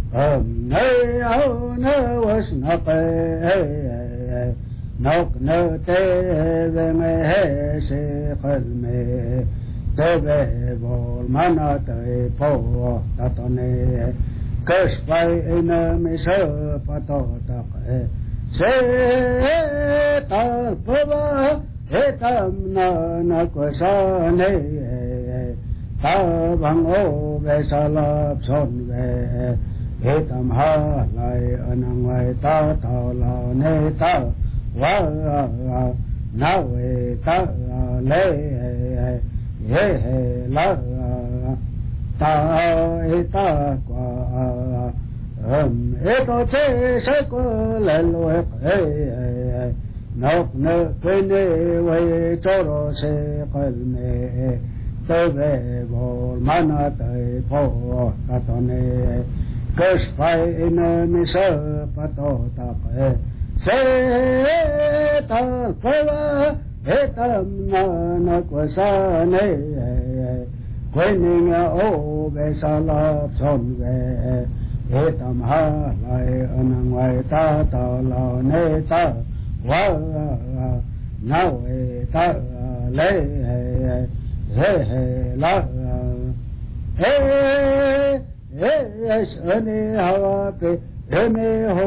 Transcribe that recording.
Nay áo nơ was nọc nọc nơ te về mê se khel mê te về bol mana te po ta tone kes pai ina mi se pato ta se ta pova etam na ko sa ne ta bang o ve salap son ve etam ha lai anang vai ta ta la ne ta wa na ve ta le he la ta ta qua eto che se ko le lo nọc nơ quê nê quê cho ro se khel mê tê về bồ mana tê phô ta to nê kes phai ina mi sơ pa to ta kê se ta phô he tam na ko sa nê quê nê nga ô về sa la son về he tam ha lai anang vai ta ta la nê ta wa na we ta le he la he shani hawa pe me